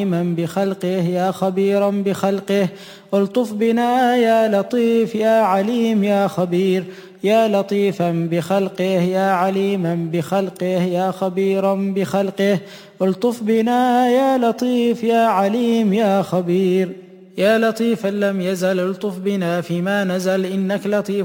بخلقه يا خبيرا بخلقه ألطف بنا يا لطيف يا عليم يا خبير يا لطيفا بخلقه يا عليما بخلقه يا خبيرا بخلقه ألطف بنا يا لطيف يا عليم يا خبير يا لطيفا لم يزل ألطف بنا فيما نزل إنك لطيف